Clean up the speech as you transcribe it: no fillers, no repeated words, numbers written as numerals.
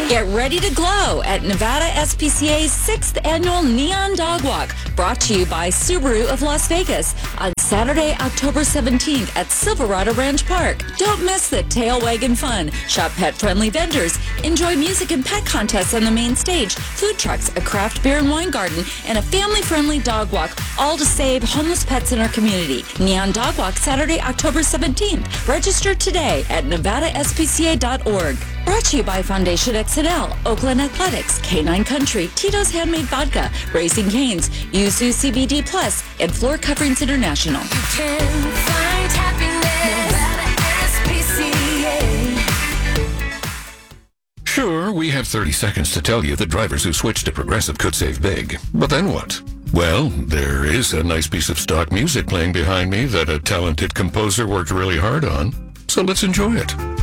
Get ready to glow at Nevada SPCA's 6th Annual Neon Dog Walk, brought to you by Subaru of Las Vegas on Saturday, October 17th at Silverado Ranch Park. Don't miss the tail wagging fun. Shop pet-friendly vendors. Enjoy music and pet contests on the main stage, food trucks, a craft beer and wine garden, and a family-friendly dog walk, all to save homeless pets in our community. Neon Dog Walk, Saturday, October 17th. Register today at nevadaspca.org. Brought to you by Foundation XNL, Oakland Athletics, K9 Country, Tito's Handmade Vodka, Raising Cane's, Yuzu CBD Plus, and Floor Coverings International. You can find happiness, Nevada SPCA. Sure, we have 30 seconds to tell you that drivers who switch to Progressive could save big. But then what? Well, there is a nice piece of stock music playing behind me that a talented composer worked really hard on. So let's enjoy it.